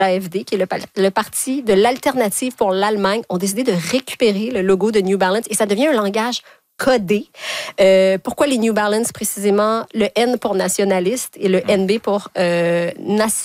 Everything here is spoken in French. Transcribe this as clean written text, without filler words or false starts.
l'AFD, qui est le parti de l'alternative pour l'Allemagne, ont décidé de récupérer le logo de New Balance et ça devient un langage codé. Pourquoi les New Balance précisément? Le N pour nationaliste et le NB pour